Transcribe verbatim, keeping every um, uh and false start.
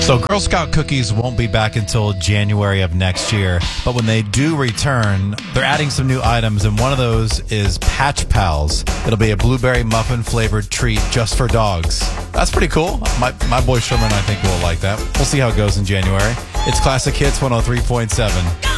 So Girl Scout cookies won't be back until January of next year, but when they do return, they're adding some new items, and one of those is Patch Pals. It'll be a blueberry muffin flavored treat just for dogs. That's pretty cool. My, my boy Sherman, I think, will like that. We'll see how it goes in January. It's Classic Hits one oh three point seven.